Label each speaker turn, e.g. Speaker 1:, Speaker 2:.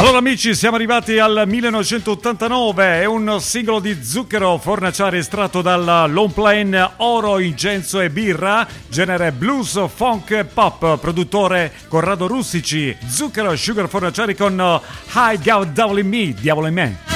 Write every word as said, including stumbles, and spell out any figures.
Speaker 1: Allora amici, siamo arrivati al millenovecentottantanove, è un singolo di Zucchero Fornaciari estratto dal long plane Oro, Incenso e Birra, genere blues, funk e pop, produttore Corrado Rustici. Zucchero Sugar Fornaciari con Hi Diavolo in Me, Diavolo in Me.